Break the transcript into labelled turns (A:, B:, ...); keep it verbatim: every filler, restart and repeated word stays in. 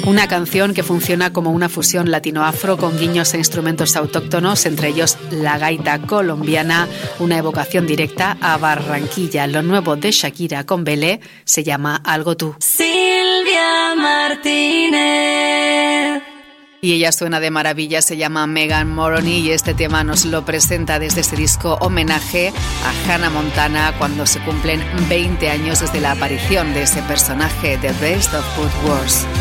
A: Una canción que funciona como una fusión latino-afro con guiños a instrumentos autóctonos, entre ellos la gaita colombiana, una evocación directa a Barranquilla. Lo nuevo de Shakira con Belé se llama Algo Tú.
B: Silvia Martínez.
A: Y ella suena de maravilla, se llama Megan Moroney y este tema nos lo presenta desde este disco homenaje a Hannah Montana cuando se cumplen veinte años desde la aparición de ese personaje, The Best of Both Worlds.